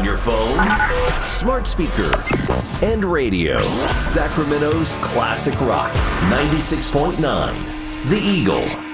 your phone, smart speaker, and radio. Sacramento's classic rock, 96.9, The Eagle.